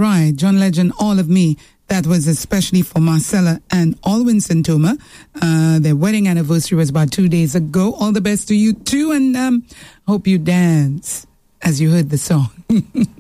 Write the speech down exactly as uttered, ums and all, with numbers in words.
right, John Legend, All of Me. That was especially for Marcella and Alwyn Santoma. Uh, their wedding anniversary was about two days ago. All the best to you too, and um, hope you dance as you heard the song.